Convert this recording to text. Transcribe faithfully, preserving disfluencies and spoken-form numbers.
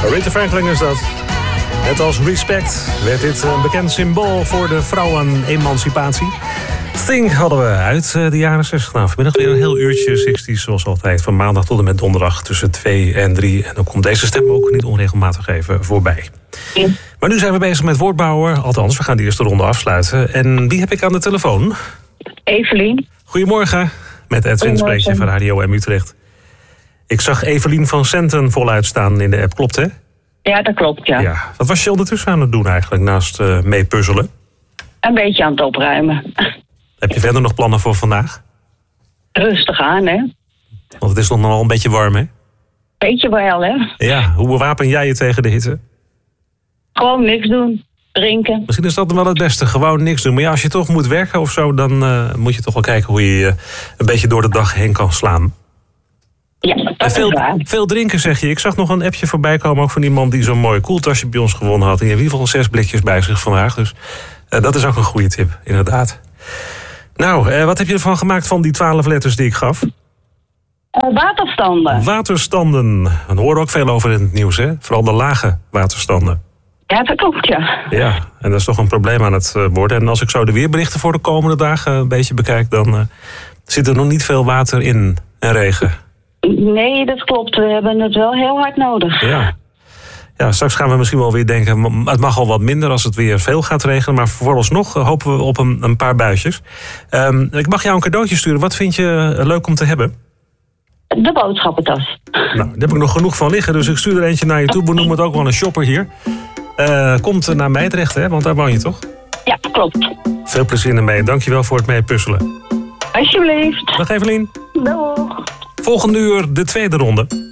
Aretha Franklin is dat. Net als Respect werd dit een bekend symbool voor de vrouwen-emancipatie. Think hadden we uit de jaren zestig. Nou, vanmiddag weer een heel uurtje zestig zoals altijd. Van maandag tot en met donderdag tussen twee en drie. En dan komt deze stem ook niet onregelmatig even voorbij. Ja. Maar nu zijn we bezig met woordbouwer. Althans, we gaan de eerste ronde afsluiten. En wie heb ik aan de telefoon? Evelien. Goedemorgen. Met Edwin spreek je van Radio M Utrecht. Ik zag Evelien van Centen voluit staan in de app. Klopt, hè? Ja, dat klopt, ja. ja. Wat was je ondertussen aan het doen eigenlijk, naast uh, mee puzzelen? Een beetje aan het opruimen. Heb je verder nog plannen voor vandaag? Rustig aan, hè? Want het is nog wel een beetje warm, hè? Beetje wel, hè? Ja, hoe bewapen jij je tegen de hitte? Gewoon niks doen. Drinken. Misschien is dat wel het beste, gewoon niks doen. Maar ja, als je toch moet werken of zo, dan uh, moet je toch wel kijken hoe je je een beetje door de dag heen kan slaan. Ja, dat en veel, is waar. Veel drinken, zeg je. Ik zag nog een appje voorbij komen, ook van iemand die zo'n mooi koeltasje bij ons gewonnen had. En die heeft in ieder geval zes blikjes bij zich vandaag. Dus uh, dat is ook een goede tip, inderdaad. Nou, uh, wat heb je ervan gemaakt van die twaalf letters die ik gaf? Uh, waterstanden. Waterstanden. Dan horen we ook veel over in het nieuws, hè? Vooral de lage waterstanden. Ja, dat klopt, ja. Ja, en dat is toch een probleem aan het uh, worden. En als ik zo de weerberichten voor de komende dagen een beetje bekijk, dan uh, zit er nog niet veel water in en regen. Nee, dat klopt. We hebben het wel heel hard nodig. Ja. Ja, straks gaan we misschien wel weer denken, het mag al wat minder als het weer veel gaat regenen. Maar vooralsnog hopen we op een, een paar buitjes. Um, ik mag jou een cadeautje sturen. Wat vind je leuk om te hebben? De boodschappentas. Nou, daar heb ik nog genoeg van liggen. Dus ik stuur er eentje naar je toe. We noemen het ook wel een shopper hier. Uh, komt naar Meidrecht, hè? Want daar woon je toch? Ja, klopt. Veel plezier ermee. Dankjewel voor het mee puzzelen. Alsjeblieft. Dag Evelien. Doeg. Volgende uur de tweede ronde.